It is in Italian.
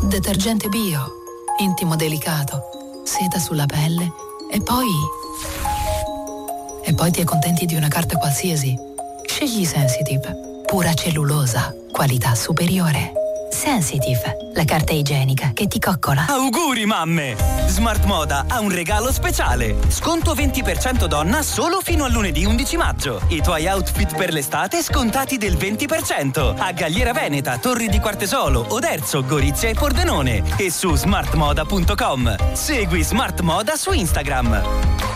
Detergente bio, intimo delicato, seta sulla pelle e poi ti accontenti di una carta qualsiasi. Scegli Sensitive, pura cellulosa, qualità superiore. Sensitive, la carta igienica che ti coccola. Auguri mamme! Smart Moda ha un regalo speciale. Sconto 20% donna solo fino a lunedì 11 maggio. I tuoi outfit per l'estate scontati del 20%. A Galliera Veneta, Torri di Quartesolo, Oderzo, Gorizia e Pordenone. E su smartmoda.com. Segui Smart Moda su Instagram.